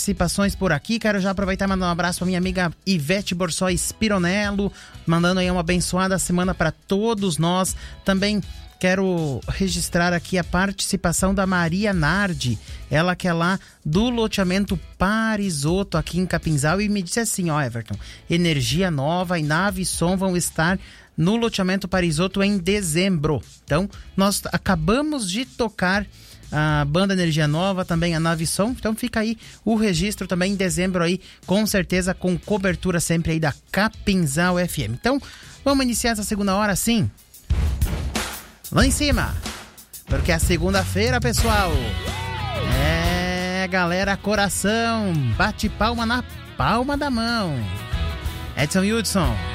participações por aqui. Quero já aproveitar e mandar um abraço para minha amiga Ivete Borsoi Spironello, mandando aí uma abençoada semana para todos nós. Também quero registrar aqui a participação da Maria Nardi, ela que é lá do loteamento Parisoto aqui em Capinzal, e me disse assim, ó, Everton, Energia Nova e Nave Som vão estar no loteamento Parisoto em dezembro. Então, nós acabamos de tocar a banda Energia Nova, também a Nave Som, então fica aí o registro também em dezembro aí, com certeza com cobertura sempre aí da Capinzal FM. Então, vamos iniciar essa segunda hora assim, lá em cima, porque é segunda-feira, pessoal. É, galera, coração, bate palma na palma da mão. Edson Hudson.